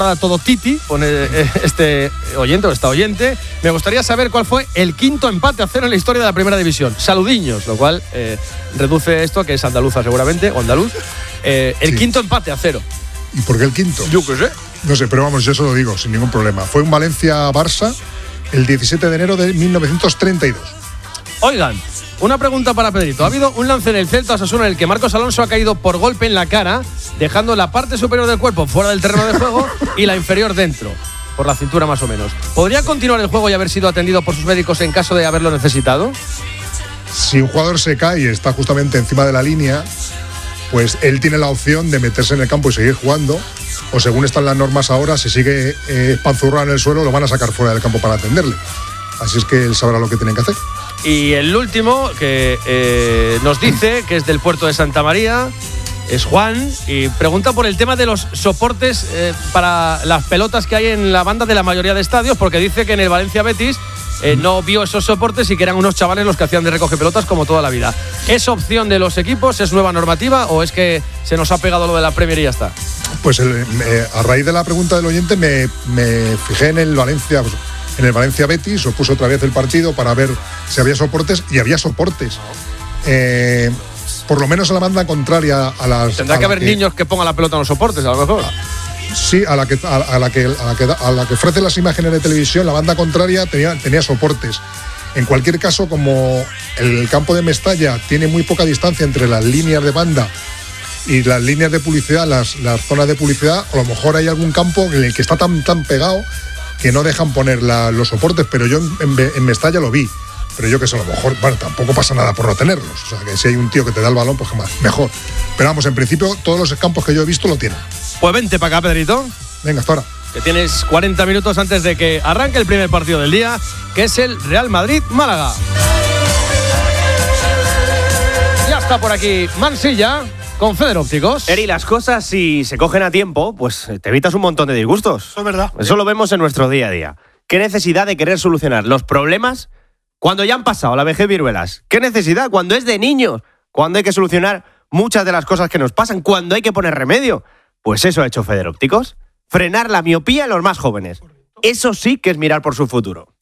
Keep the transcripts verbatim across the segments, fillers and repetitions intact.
todo Titi, pone este oyente o esta oyente. Me gustaría saber cuál fue el quinto empate a cero en la historia de la primera división. Saludiños, lo cual eh, reduce esto, que es andaluza seguramente, o andaluz. Eh, el sí. quinto empate a cero. ¿Y por qué el quinto? Yo qué sé. No sé, pero vamos, yo se lo digo, sin ningún problema. Fue un Valencia-Barça el diecisiete de enero de mil novecientos treinta y dos. Oigan, una pregunta para Pedrito. Ha habido un lance en el Celta Osasuna en el que Marcos Alonso ha caído por golpe en la cara, dejando la parte superior del cuerpo fuera del terreno de juego y la inferior dentro, por la cintura más o menos. ¿Podría continuar el juego y haber sido atendido por sus médicos en caso de haberlo necesitado? Si un jugador se cae y está justamente encima de la línea, pues él tiene la opción de meterse en el campo y seguir jugando, o según están las normas ahora, si sigue eh, panzurrado en el suelo, lo van a sacar fuera del campo para atenderle. Así es que él sabrá lo que tienen que hacer. Y el último que eh, nos dice que es del puerto de Santa María es Juan y pregunta por el tema de los soportes eh, para las pelotas que hay en la banda de la mayoría de estadios, porque dice que en el Valencia Betis eh, no vio esos soportes y que eran unos chavales los que hacían de recoge pelotas como toda la vida. ¿Es opción de los equipos? ¿Es nueva normativa o es que se nos ha pegado lo de la Premier y ya está? Pues el, eh, a raíz de la pregunta del oyente me, me fijé en el Valencia... Pues, en el Valencia Betis, os puse otra vez el partido para ver si había soportes, y había soportes. Eh, por lo menos a la banda contraria a las... Tendrá a que haber que, niños que pongan la pelota en los soportes, a lo mejor. Sí, a la que, a, a la que, a la que, a la que ofrece las imágenes de televisión, la banda contraria tenía, tenía soportes. En cualquier caso, como el campo de Mestalla tiene muy poca distancia entre las líneas de banda y las líneas de publicidad, las, las zonas de publicidad, a lo mejor hay algún campo en el que está tan, tan pegado que no dejan poner la, los soportes, pero yo en, en, en Mestalla lo vi. Pero yo que sé, a lo mejor, bueno, tampoco pasa nada por no tenerlos. O sea, que si hay un tío que te da el balón, pues jamás, mejor. Pero vamos, en principio, todos los campos que yo he visto lo tienen. Pues vente para acá, Pedrito. Venga, hasta ahora. Que tienes cuarenta minutos antes de que arranque el primer partido del día, que es el Real Madrid-Málaga. Ya está por aquí Mansilla con Feder Ópticos. Eri, las cosas si se cogen a tiempo, pues te evitas un montón de disgustos. Eso es verdad. Eso lo vemos en nuestro día a día. ¿Qué necesidad de querer solucionar los problemas cuando ya han pasado la vejez viruelas? ¿Qué necesidad cuando es de niños? Cuando hay que solucionar muchas de las cosas que nos pasan, cuando hay que poner remedio. Pues eso ha hecho Feder Ópticos. Frenar la miopía en los más jóvenes. Eso sí que es mirar por su futuro.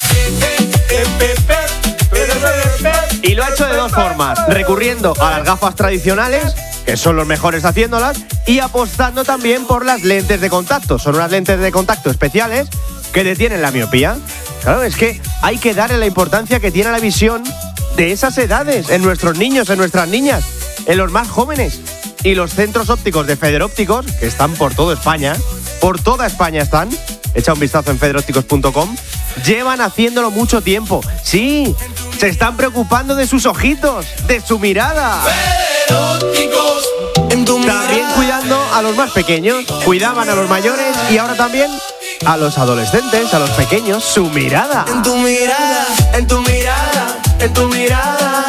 Y lo ha hecho de dos formas, recurriendo a las gafas tradicionales, que son los mejores haciéndolas, y apostando también por las lentes de contacto. Son unas lentes de contacto especiales que detienen la miopía. Claro, es que hay que darle la importancia que tiene la visión de esas edades, en nuestros niños, en nuestras niñas, en los más jóvenes. Y los centros ópticos de Feder Ópticos, que están por toda España, por toda España están, echa un vistazo en feder ópticos punto com, llevan haciéndolo mucho tiempo. Sí, se están preocupando de sus ojitos, de su mirada. También cuidando a los más pequeños, cuidaban a los mayores y ahora también a los adolescentes, a los pequeños, su mirada. En tu mirada, en tu mirada, en tu mirada.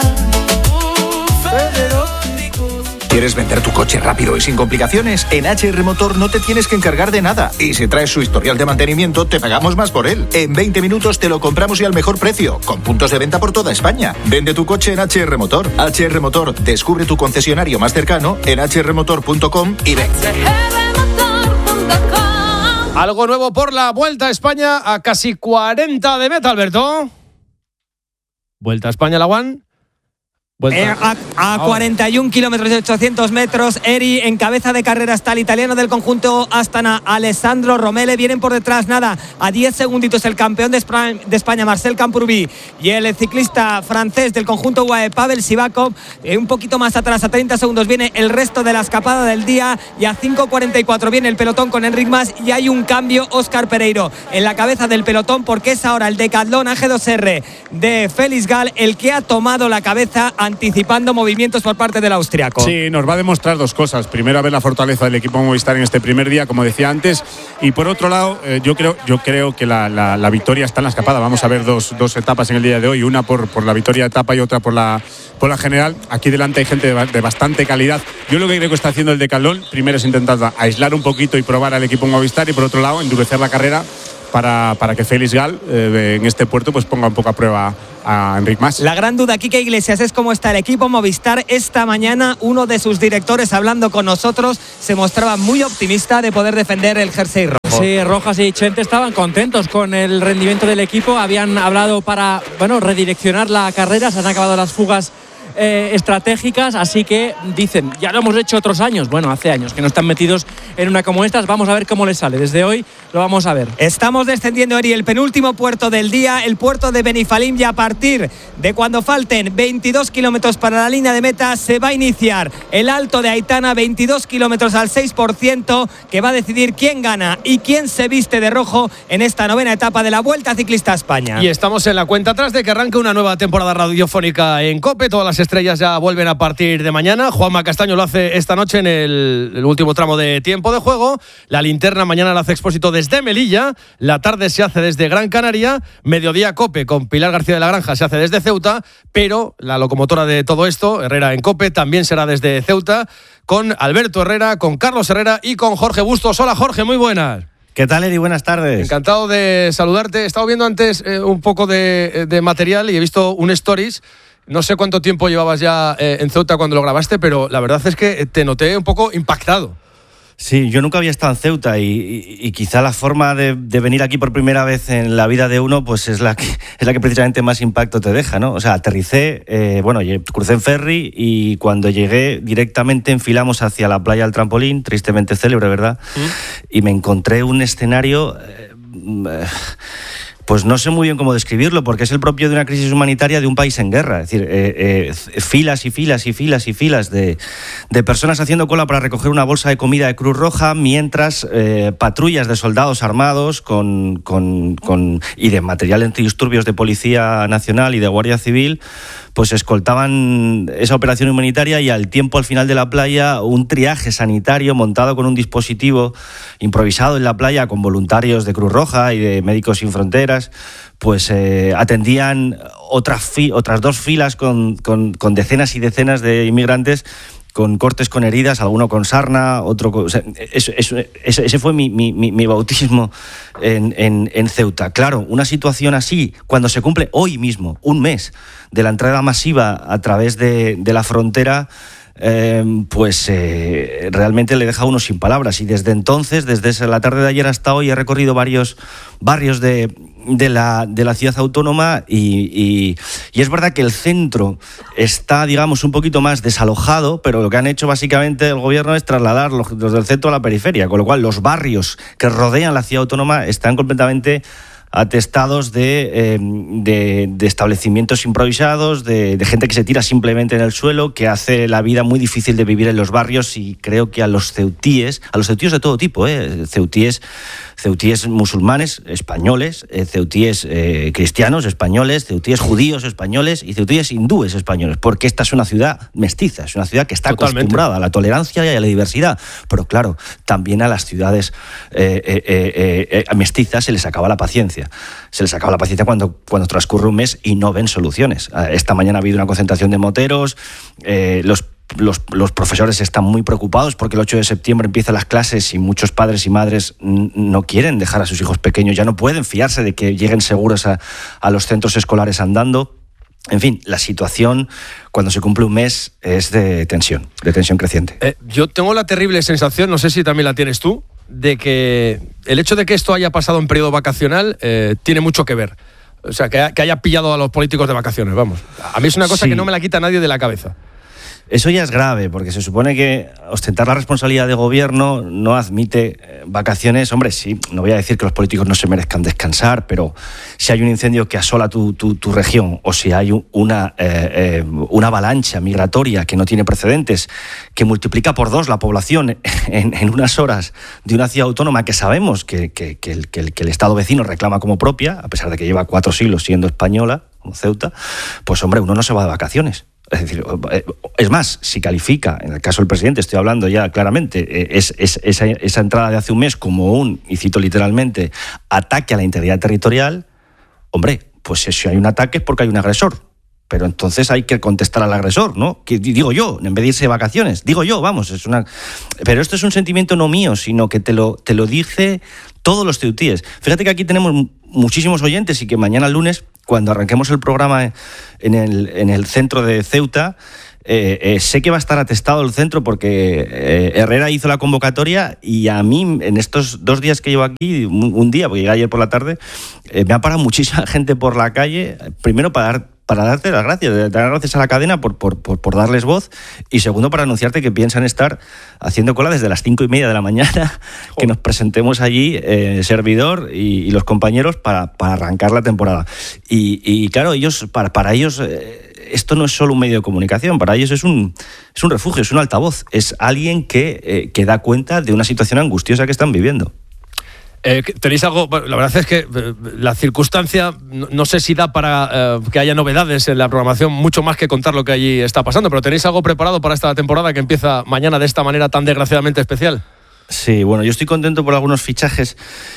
¿Quieres vender tu coche rápido y sin complicaciones? En H R Motor no te tienes que encargar de nada. Y si traes su historial de mantenimiento, te pagamos más por él. En veinte minutos te lo compramos y al mejor precio, con puntos de venta por toda España. Vende tu coche en H R Motor. H R Motor, descubre tu concesionario más cercano en h r motor punto com y ven. Algo nuevo por la Vuelta a España a casi cuarenta de meta, Alberto. Vuelta a España, la One. Eh, a, a cuarenta y un kilómetros de ochocientos metros, Eri, en cabeza de carrera está el italiano del conjunto Astana, Alessandro Romele. Vienen por detrás, nada, a diez segunditos el campeón de España, de España Marcel Camprubí, y el ciclista francés del conjunto U A E, Pavel Sivakov. Eh, un poquito más atrás, a treinta segundos, viene el resto de la escapada del día, y a cinco cuarenta y cuatro viene el pelotón con Enric Mas, y hay un cambio, Óscar Pereiro en la cabeza del pelotón, porque es ahora el Decathlon A G dos R de Félix Gal el que ha tomado la cabeza, anticipando movimientos por parte del austriaco. Sí, nos va a demostrar dos cosas. Primero, a ver la fortaleza del equipo Movistar en este primer día, como decía antes, y por otro lado, eh, yo creo yo creo que la, la, la victoria está en la escapada. Vamos a ver dos, dos etapas en el día de hoy, una por, por la victoria de etapa y otra por la, por la general. Aquí delante hay gente de, de bastante calidad. Yo lo que creo que está haciendo el Decathlon, primero es intentar aislar un poquito y probar al equipo Movistar, y por otro lado, endurecer la carrera para, para que Félix Gal eh, en este puerto pues ponga un poco a prueba a Enric Mas. La gran duda, Quique Iglesias, es cómo está el equipo Movistar. Esta mañana uno de sus directores, hablando con nosotros, se mostraba muy optimista de poder defender el jersey rojo. Sí, Rojas y Chente estaban contentos con el rendimiento del equipo. Habían hablado para, bueno, redireccionar la carrera. Se han acabado las fugas Eh, estratégicas, así que dicen, ya lo hemos hecho otros años, bueno, hace años que no están metidos en una como estas, vamos a ver cómo les sale, desde hoy lo vamos a ver. Estamos descendiendo, Eri, el penúltimo puerto del día, el puerto de Benifalim, y a partir de cuando falten veintidós kilómetros para la línea de meta se va a iniciar el Alto de Aitana, veintidós kilómetros al seis por ciento, que va a decidir quién gana y quién se viste de rojo en esta novena etapa de la Vuelta Ciclista a España. Y estamos en la cuenta atrás de que arranque una nueva temporada radiofónica en COPE. Todas las estrellas ya vuelven a partir de mañana. Juanma Castaño lo hace esta noche en el, el último tramo de tiempo de juego. La linterna mañana la hace Expósito desde Melilla. La tarde se hace desde Gran Canaria. Mediodía COPE con Pilar García de la Granja se hace desde Ceuta. Pero la locomotora de todo esto, Herrera en COPE, también será desde Ceuta, con Alberto Herrera, con Carlos Herrera y con Jorge Bustos. Hola Jorge, muy buenas. ¿Qué tal, Eri? Buenas tardes. Encantado de saludarte. He estado viendo antes eh, un poco de, de material y he visto un stories. No sé cuánto tiempo llevabas ya eh, en Ceuta cuando lo grabaste, pero la verdad es que te noté un poco impactado. Sí, yo nunca había estado en Ceuta y, y, y quizá la forma de, de venir aquí por primera vez en la vida de uno pues es la que, es la que precisamente más impacto te deja, ¿no? O sea, aterricé, eh, bueno, crucé en ferry y cuando llegué directamente enfilamos hacia la playa del Trampolín, tristemente célebre, ¿verdad? ¿Mm? Y me encontré un escenario... Eh, eh, Pues no sé muy bien cómo describirlo, porque es el propio de una crisis humanitaria de un país en guerra. Es decir, eh, eh, filas y filas y filas y filas de, de personas haciendo cola para recoger una bolsa de comida de Cruz Roja, mientras eh, patrullas de soldados armados con, con, con, y de material antidisturbios de Policía Nacional y de Guardia Civil pues escoltaban esa operación humanitaria, y al tiempo, al final de la playa, un triaje sanitario montado con un dispositivo improvisado en la playa con voluntarios de Cruz Roja y de Médicos Sin Fronteras, pues eh, atendían otras, fi- otras dos filas con, con, con decenas y decenas de inmigrantes con cortes con heridas, alguno con sarna, otro con... O sea, eso, eso, ese, ese fue mi, mi, mi bautismo en, en, en Ceuta. Claro, una situación así, cuando se cumple hoy mismo, un mes de la entrada masiva a través de, de la frontera, eh, pues eh, realmente le deja a uno sin palabras. Y desde entonces, desde la tarde de ayer hasta hoy, he recorrido varios barrios de... De la, de la ciudad autónoma y, y, y es verdad que el centro está, digamos, un poquito más desalojado, pero lo que han hecho básicamente el gobierno es trasladar los, los del centro a la periferia, con lo cual los barrios que rodean la ciudad autónoma están completamente atestados de, eh, de, de establecimientos improvisados, de, de gente que se tira simplemente en el suelo, que hace la vida muy difícil de vivir en los barrios. Y creo que a los ceutíes, a los ceutíes de todo tipo, eh, ceutíes, ceutíes musulmanes españoles, eh, ceutíes eh, cristianos españoles, ceutíes judíos españoles y ceutíes hindúes españoles, porque esta es una ciudad mestiza, es una ciudad que está Totalmente. acostumbrada a la tolerancia y a la diversidad, pero claro, también a las ciudades eh, eh, eh, eh, mestizas se les acaba la paciencia. Se les acaba la paciencia cuando, cuando transcurre un mes y no ven soluciones. Esta mañana ha habido una concentración de moteros, eh, los Los, los profesores están muy preocupados porque el ocho de septiembre empiezan las clases y muchos padres y madres n- no quieren dejar a sus hijos pequeños, ya no pueden fiarse de que lleguen seguros a, a los centros escolares andando. En fin, la situación cuando se cumple un mes es de tensión, de tensión creciente. Eh, yo tengo la terrible sensación, no sé si también la tienes tú, de que el hecho de que esto haya pasado en periodo vacacional eh, tiene mucho que ver. O sea, que, que haya pillado a los políticos de vacaciones, vamos. A mí es una cosa sí. que no me la quita nadie de la cabeza. Eso ya es grave, porque se supone que ostentar la responsabilidad de gobierno no admite eh, vacaciones. Hombre, sí, no voy a decir que los políticos no se merezcan descansar, pero si hay un incendio que asola tu, tu, tu región, o si hay una, eh, eh, una avalancha migratoria que no tiene precedentes, que multiplica por dos la población en, en unas horas de una ciudad autónoma que sabemos que, que, que, el, que, el, que el Estado vecino reclama como propia, a pesar de que lleva cuatro siglos siendo española, como Ceuta, pues hombre, uno no se va de vacaciones. Es decir, es más, si califica, en el caso del presidente, estoy hablando ya claramente, es, es, esa, esa entrada de hace un mes como un, y cito literalmente, ataque a la integridad territorial, hombre, pues si hay un ataque es porque hay un agresor. Pero entonces hay que contestar al agresor, ¿no? Que digo yo, en vez de irse de vacaciones. Digo yo, vamos, es una... Pero esto es un sentimiento no mío, sino que te lo, te lo dice todos los ceutíes. Fíjate que aquí tenemos muchísimos oyentes y que mañana lunes, cuando arranquemos el programa en el, en el centro de Ceuta, Eh, eh, sé que va a estar atestado el centro porque eh, Herrera hizo la convocatoria y a mí en estos dos días que llevo aquí, un, un día, porque llegué ayer por la tarde, eh, me ha parado muchísima gente por la calle, primero para dar para darte las gracias, dar las gracias a la cadena por, por, por, por darles voz, y segundo para anunciarte que piensan estar haciendo cola desde las cinco y media de la mañana, que nos presentemos allí, eh, servidor y, y los compañeros, para, para arrancar la temporada. Y, y claro, ellos para, para ellos eh, esto no es solo un medio de comunicación, para ellos es un, es un refugio, es un altavoz, es alguien que, eh, que da cuenta de una situación angustiosa que están viviendo. Eh, ¿Tenéis algo? Bueno, la verdad es que eh, la circunstancia, no, no sé si da para eh, que haya novedades en la programación, mucho más que contar lo que allí está pasando, pero ¿tenéis algo preparado para esta temporada que empieza mañana de esta manera tan desgraciadamente especial? Sí, bueno, yo estoy contento por algunos fichajes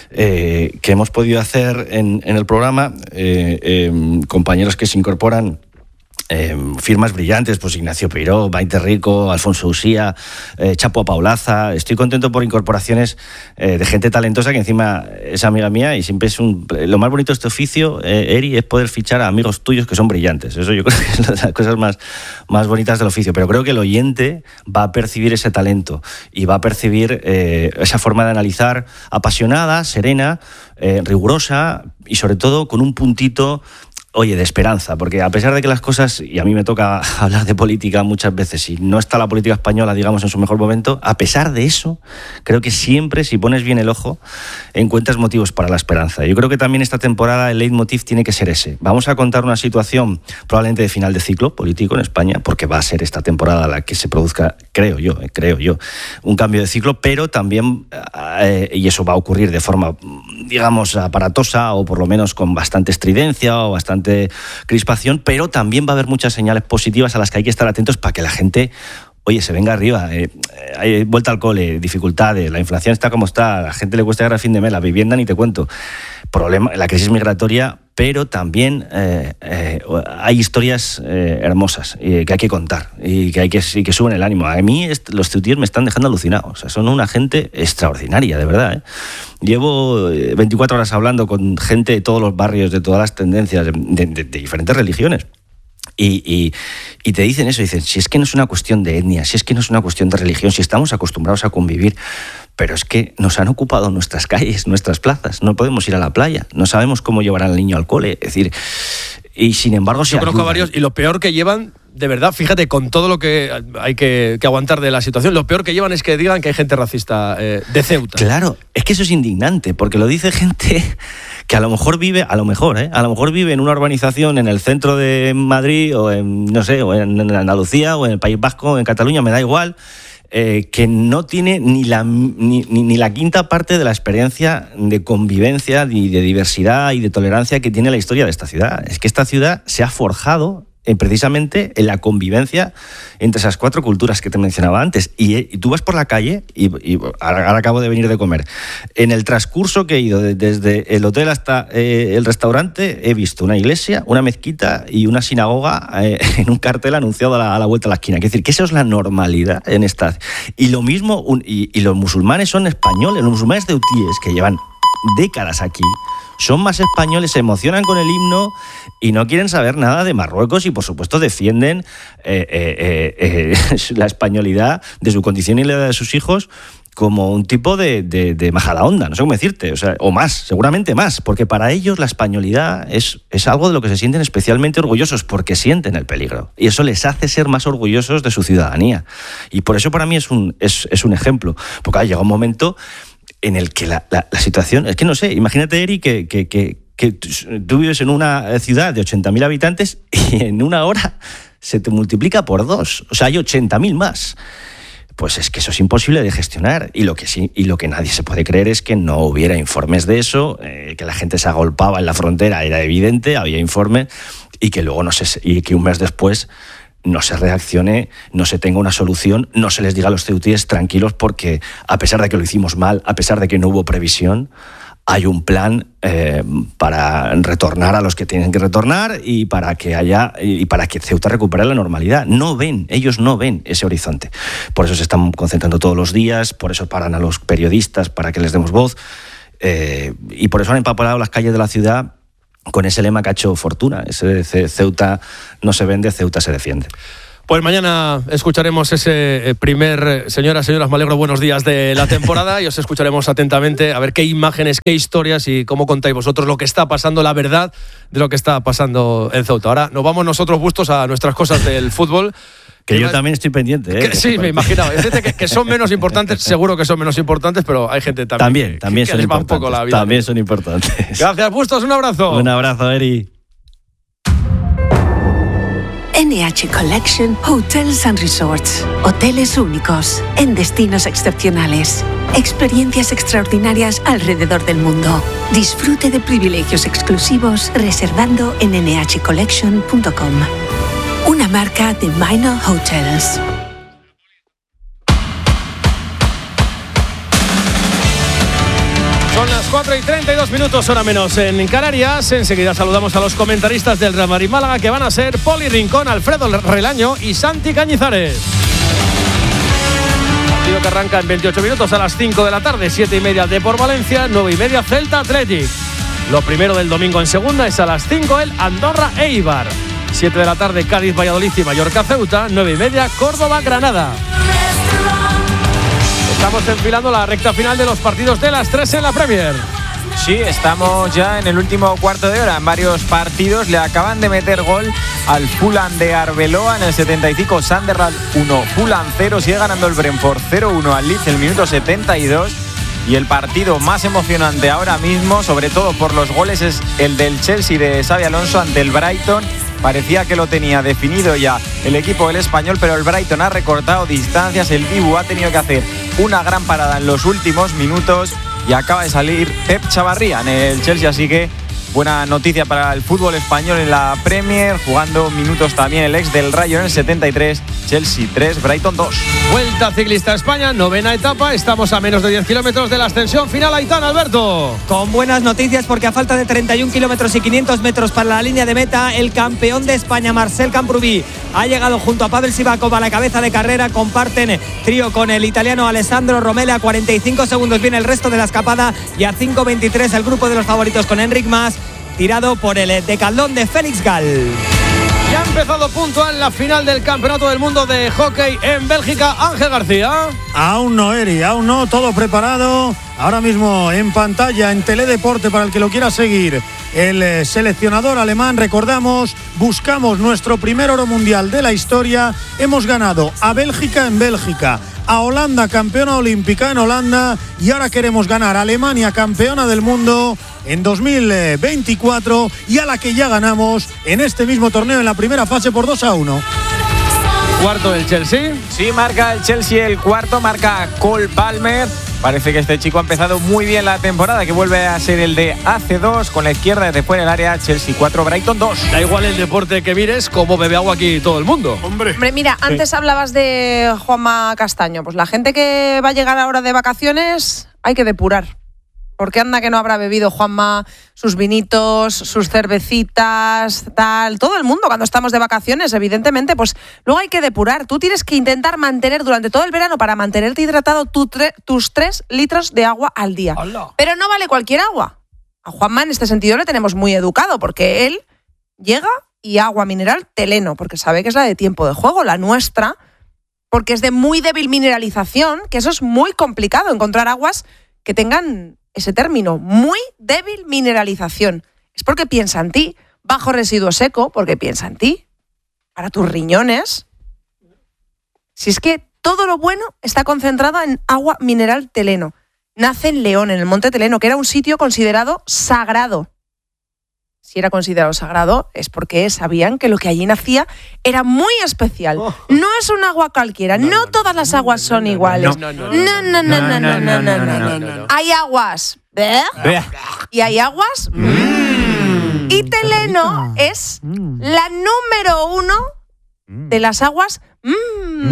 eh, que hemos podido hacer en, en el programa, eh, eh, compañeros que se incorporan. Eh, firmas brillantes, pues Ignacio Peiró, Maite Rico, Alfonso Usía, eh, Chapo Paulaza. Estoy contento por incorporaciones eh, de gente talentosa que encima es amiga mía, y siempre es un... Lo más bonito de este oficio, eh, Eri, es poder fichar a amigos tuyos que son brillantes. Eso yo creo que es una de las cosas más, más bonitas del oficio. Pero creo que el oyente va a percibir ese talento y va a percibir eh, esa forma de analizar apasionada, serena, eh, rigurosa y sobre todo con un puntito, oye, de esperanza, porque a pesar de que las cosas, y a mí me toca hablar de política muchas veces, y no está la política española, digamos, en su mejor momento, a pesar de eso, creo que siempre, si pones bien el ojo, encuentras motivos para la esperanza. Yo creo que también esta temporada el leitmotiv tiene que ser ese. Vamos a contar una situación probablemente de final de ciclo político en España, porque va a ser esta temporada la que se produzca, creo yo, eh, creo yo, un cambio de ciclo, pero también, eh, y eso va a ocurrir de forma, digamos, aparatosa, o por lo menos con bastante estridencia o bastante crispación, pero también va a haber muchas señales positivas a las que hay que estar atentos para que la gente, oye, se venga arriba. Eh, hay vuelta al cole, dificultades, la inflación está como está, a la gente le cuesta llegar a fin de mes, la vivienda ni te cuento, problema, la crisis migratoria, pero también eh, eh, hay historias eh, hermosas eh, que hay que contar y que hay que, y que suben el ánimo. A mí est- los tuiteros me están dejando alucinados. O sea, son una gente extraordinaria, de verdad, ¿eh? Llevo veinticuatro horas hablando con gente de todos los barrios, de todas las tendencias, de, de, de diferentes religiones. Y, y, y te dicen eso, dicen, si es que no es una cuestión de etnia, si es que no es una cuestión de religión, si estamos acostumbrados a convivir, pero es que nos han ocupado nuestras calles, nuestras plazas, no podemos ir a la playa, no sabemos cómo llevar al niño al cole, es decir, y sin embargo se Yo conozco a ayudan. varios, y lo peor que llevan, de verdad, fíjate, con todo lo que hay que, que aguantar de la situación, lo peor que llevan es que digan que hay gente racista eh, de Ceuta. Claro, es que eso es indignante, porque lo dice gente que a lo mejor vive, a lo mejor, ¿eh? a lo mejor vive en una urbanización en el centro de Madrid, o en, no sé, o en Andalucía, o en el País Vasco, o en Cataluña, me da igual, eh, que no tiene ni la, ni, ni, ni la quinta parte de la experiencia de convivencia y de diversidad y de tolerancia que tiene la historia de esta ciudad. Es que esta ciudad se ha forjado en precisamente en la convivencia entre esas cuatro culturas que te mencionaba antes. Y, y tú vas por la calle, y, y ahora, ahora acabo de venir de comer, en el transcurso que he ido de, desde el hotel hasta eh, el restaurante, he visto una iglesia, una mezquita y una sinagoga eh, en un cartel anunciado a la, a la vuelta de la esquina. Es decir, que eso es la normalidad en esta... Y lo mismo, un, y, y los musulmanes son españoles, los musulmanes ceutíes que llevan décadas aquí, son más españoles, se emocionan con el himno y no quieren saber nada de Marruecos, y por supuesto defienden eh, eh, eh, eh, la españolidad de su condición y la de sus hijos como un tipo de, de, de majadahonda, no sé cómo decirte, o sea, o más, seguramente más, porque para ellos la españolidad es, es algo de lo que se sienten especialmente orgullosos, porque sienten el peligro, y eso les hace ser más orgullosos de su ciudadanía. Y por eso para mí es un, es, es un ejemplo, porque ha llegado un momento en el que la, la, la situación, es que no sé, imagínate, Eri, que, que, que, que tú vives en una ciudad de ochenta mil habitantes y en una hora se te multiplica por dos, o sea, hay ochenta mil más. Pues es que eso es imposible de gestionar, y lo que sí, y lo que nadie se puede creer es que no hubiera informes de eso, eh, que la gente se agolpaba en la frontera, era evidente, había informes, y que luego no se, y que un mes después no se reaccione, no se tenga una solución, no se les diga a los ceutíes tranquilos, porque a pesar de que lo hicimos mal, a pesar de que no hubo previsión, hay un plan eh, para retornar a los que tienen que retornar y para que haya y para que Ceuta recupere la normalidad. No ven, ellos no ven ese horizonte. Por eso se están concentrando todos los días, por eso paran a los periodistas para que les demos voz, eh, y por eso han empapelado las calles de la ciudad con ese lema que ha hecho fortuna, ese Ceuta no se vende, Ceuta se defiende. Pues mañana escucharemos ese primer, señoras, señoras, me alegro, buenos días de la temporada y os escucharemos atentamente a ver qué imágenes, qué historias y cómo contáis vosotros lo que está pasando, la verdad de lo que está pasando en Ceuta. Ahora nos vamos nosotros gustos a nuestras cosas del fútbol. Que yo también estoy pendiente, ¿eh? Que, sí, me imaginaba. Hay gente que, que son menos importantes, seguro que son menos importantes, pero hay gente también. También, que, también que son les va importantes. un poco la vida. También son importantes. Gracias, Bustos, un abrazo. Un abrazo, Eri. N H Collection Hotels and Resorts. Hoteles únicos, en destinos excepcionales. Experiencias extraordinarias alrededor del mundo. Disfrute de privilegios exclusivos reservando en ene hache collection punto com. Una marca de Minor Hotels. Son las cuatro y treinta y dos minutos, hora menos en Canarias. Enseguida saludamos a los comentaristas del Real Madrid Málaga, que van a ser Poli Rincón, Alfredo Relaño y Santi Cañizares. Partido que arranca en veintiocho minutos a las cinco de la tarde, siete y media Depor Valencia, nueve y media Celta Athletic. Lo primero del domingo en segunda es a las cinco el Andorra Eibar. siete de la tarde Cádiz Valladolid y Mallorca Ceuta, nueve y media Córdoba Granada. Estamos enfilando la recta final de los partidos de las tres en la Premier. Sí, estamos ya en el último cuarto de hora. En varios partidos le acaban de meter gol al Fulham de Arbeloa en el setenta y cinco, Sunderland uno, Fulham cero. Sigue ganando el Brentford cero uno al Leeds en el minuto setenta y dos. Y el partido más emocionante ahora mismo, sobre todo por los goles, es el del Chelsea de Xabi Alonso ante el Brighton. Parecía que lo tenía definido ya el equipo del español, pero el Brighton ha recortado distancias. El Dibu ha tenido que hacer una gran parada en los últimos minutos y acaba de salir Pep Chavarría en el Chelsea, así que buena noticia para el fútbol español en la Premier, jugando minutos también el ex del Rayo en el setenta y tres, Chelsea tres, Brighton dos. Vuelta Ciclista a España, novena etapa, estamos a menos de diez kilómetros de la ascensión final. Aitán, Alberto. Con buenas noticias, porque a falta de treinta y un kilómetros y quinientos metros para la línea de meta, el campeón de España, Marcel Camprubí, ha llegado junto a Pavel Sivakov a la cabeza de carrera. Comparten trío con el italiano Alessandro Romele. A cuarenta y cinco segundos viene el resto de la escapada y a cinco veintitrés el grupo de los favoritos con Enric Mas, tirado por el decaldón de Félix Gal. Ya ha empezado puntual la final del Campeonato del Mundo de Hockey en Bélgica. Ángel García. Aún no, Eri, aún no, todo preparado. Ahora mismo en pantalla, en Teledeporte, para el que lo quiera seguir, el seleccionador alemán. Recordamos, buscamos nuestro primer oro mundial de la historia. Hemos ganado a Bélgica en Bélgica, a Holanda campeona olímpica en Holanda, y ahora queremos ganar a Alemania campeona del mundo en dos mil veinticuatro, y a la que ya ganamos en este mismo torneo en la primera fase por dos a uno. Cuarto del Chelsea. Sí, marca el Chelsea el cuarto, marca Cole Palmer. Parece que este chico ha empezado muy bien la temporada, que vuelve a ser el de hace dos, con la izquierda desde fuera del área. Chelsea cuatro, Brighton dos. Da igual el deporte que mires, como bebe agua aquí todo el mundo. Hombre, Hombre mira, antes sí. hablabas de Juanma Castaño. Pues la gente que va a llegar ahora de vacaciones hay que depurar. Porque anda que no habrá bebido Juanma sus vinitos, sus cervecitas, tal. Todo el mundo cuando estamos de vacaciones, evidentemente, pues luego hay que depurar. Tú tienes que intentar mantener durante todo el verano, para mantenerte hidratado, tu tre- tus tres litros de agua al día. ¡Hala! Pero no vale cualquier agua. A Juanma en este sentido le tenemos muy educado, porque él llega y agua mineral Teleno, porque sabe que es la de tiempo de juego, la nuestra, porque es de muy débil mineralización, que eso es muy complicado, encontrar aguas que tengan ese término, muy débil mineralización. Es porque piensa en ti. Bajo residuo seco, porque piensa en ti. Para tus riñones. Si es que todo lo bueno está concentrado en agua mineral Teleno. Nace en León, en el Monte Teleno, que era un sitio considerado sagrado. Si era considerado sagrado, es porque sabían que lo que allí nacía era muy especial. Oh. No es un agua cualquiera. No, no, no todas las aguas no, no, son no, iguales. No, no, no, no, no, no, no, no, no, no. Hay aguas. ¿Eh? Y hay aguas. Mm. Y Teleno es la número uno de las aguas. Mm.